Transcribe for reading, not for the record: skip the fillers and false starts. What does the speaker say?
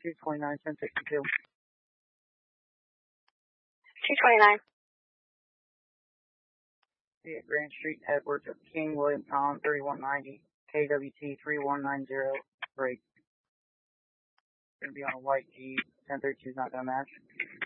229, 1062. 229. Grand Street, Edwards, King, William Tom, 3190, KWT 3190, break. Gonna be on a white G, 1032 is not gonna match.